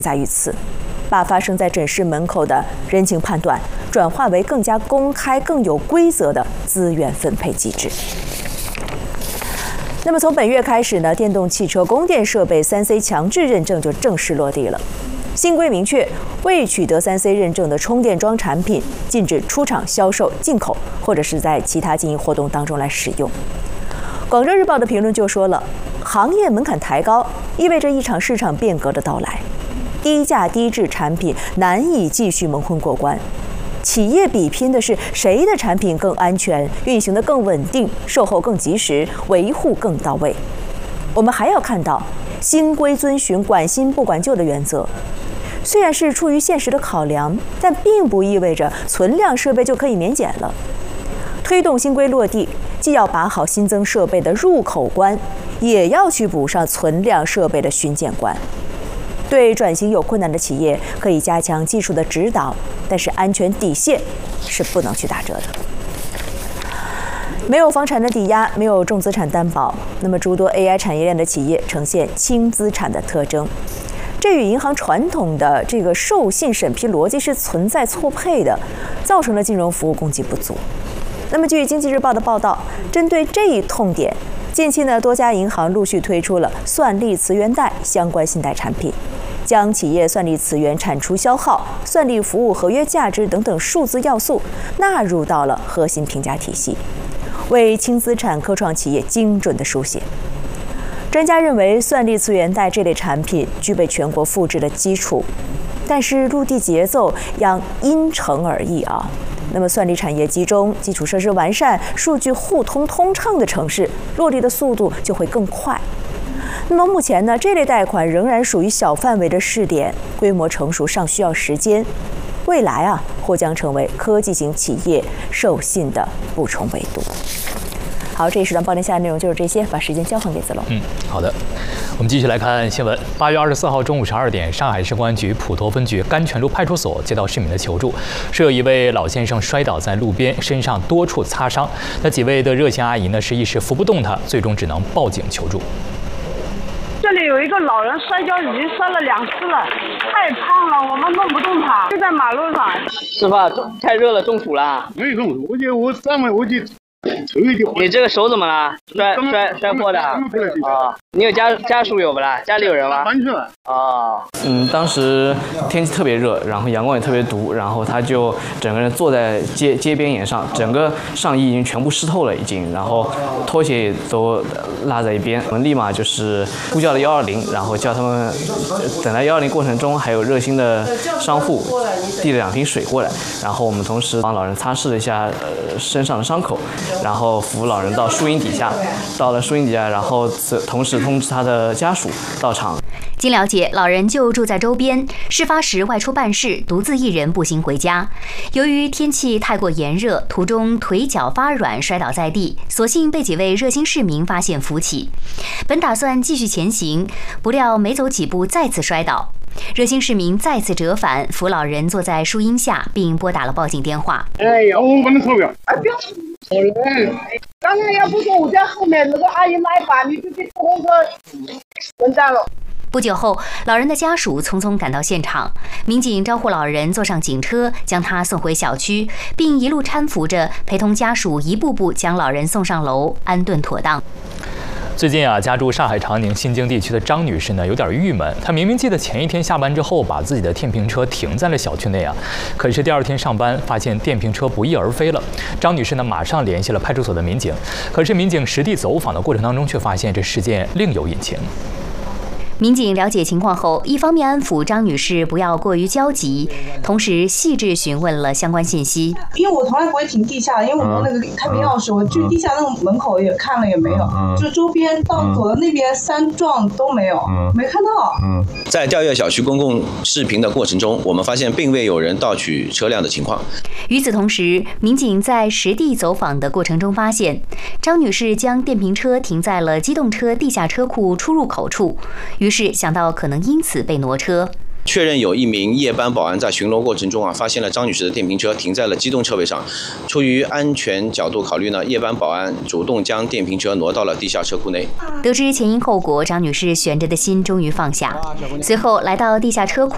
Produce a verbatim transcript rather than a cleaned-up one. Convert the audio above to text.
在于此，把发生在诊室门口的人情判断转化为更加公开、更有规则的资源分配机制。那么从本月开始呢，电动汽车供电设备三 C 强制认证就正式落地了。新规明确，未取得三 C 认证的充电桩产品禁止出厂销售、进口，或者是在其他经营活动当中来使用。广州日报的评论就说了，行业门槛抬高，意味着一场市场变革的到来。低价低质产品难以继续蒙混过关，企业比拼的是谁的产品更安全、运行得更稳定、售后更及时、维护更到位。我们还要看到，新规遵循管新不管旧的原则，虽然是出于现实的考量，但并不意味着存量设备就可以免检了。推动新规落地，既要把好新增设备的入口关，也要去补上存量设备的巡检关。对转型有困难的企业，可以加强技术的指导，但是安全底线是不能去打折的。没有房产的抵押，没有重资产担保，那么诸多 A I 产业链的企业呈现轻资产的特征，这与银行传统的这个授信审批逻辑是存在错配的，造成了金融服务供给不足。那么据经济日报的报道，针对这一痛点，近期呢多家银行陆续推出了算力磁源贷相关信贷产品，将企业算力磁源产出消耗、算力服务合约价值等等数字要素纳入到了核心评价体系，为轻资产科创企业精准的书写。专家认为，算力磁源贷这类产品具备全国复制的基础，但是落地节奏要因城而异啊。那么，算力产业集中、基础设施完善、数据互通通畅的城市，落地的速度就会更快。那么目前呢，这类贷款仍然属于小范围的试点，规模成熟尚需要时间。未来啊，或将成为科技型企业授信的补充维度。好，这一时段报天下的内容就是这些，把时间交还给子龙。 嗯，好的，我们继续来看新闻。八月二十四号中午十二点，上海市公安局普陀分局甘泉路派出所接到市民的求助，说有一位老先生摔倒在路边，身上多处擦伤。那几位的热心阿姨呢，是一时扶不动他，最终只能报警求助。 这里有一个老人摔跤，已经摔了两次了，太胖了，我们弄不动他，就在马路上。 师傅，太热了，中暑了。 没中暑，我就我上面我就。 你这个手怎么了？摔摔摔破的啊？你有家家属有不啦？家里有人吗？ 搬去了。 哦， 嗯，当时天气特别热，然后阳光也特别毒，然后他就整个人坐在街街边沿上，整个上衣已经全部湿透了，已经，然后拖鞋也都落在一边。我们立马就是呼叫了幺二零，然后叫他们等待幺二零过程中，还有热心的商户递了两瓶水过来，然后我们同时帮老人擦拭了一下呃身上的伤口。然后扶老人到树荫底下，到了树荫底下，然后同时通知他的家属到场。 经了解，老人就住在周边，事发时外出办事，独自一人步行回家。由于天气太过炎热，途中腿脚发软，摔倒在地，所幸被几位热心市民发现扶起。本打算继续前行，不料没走几步再次摔倒。热心市民再次折返，扶老人坐在树荫下，并拨打了报警电话。 哎呀，我不能投票！哎，不要！ 刚才要不说我在后面，那个阿姨来把你就去公车，完蛋了。 不久后，老人的家属匆匆赶到现场，民警招呼老人坐上警车，将他送回小区，并一路搀扶着，陪同家属一步步将老人送上楼，安顿妥当。 最近啊，家住上海长宁新京地区的张女士呢，有点郁闷。她明明记得前一天下班之后把自己的电瓶车停在了小区内啊，可是第二天上班发现电瓶车不翼而飞了。张女士呢，马上联系了派出所的民警，可是民警实地走访的过程当中，却发现这事件另有隐情。 民警了解情况后，一方面安抚张女士不要过于焦急，同时细致询问了相关信息。 因为我从来不会停地下，因为我那个开门钥匙，我去地下那个门口也看了也没有，就是周边到走的那边三幢都没有，没看到。 在调阅小区公共视频的过程中，我们发现并未有人盗取车辆的情况。 与此同时，民警在实地走访的过程中发现，张女士将电瓶车停在了机动车地下车库出入口处，于是想到可能因此被挪车。 确认有一名夜班保安在巡逻过程中啊，发现了张女士的电瓶车停在了机动车位上。出于安全角度考虑呢，夜班保安主动将电瓶车挪到了地下车库内。 得知前因后果，张女士悬着的心终于放下。随后来到地下车库。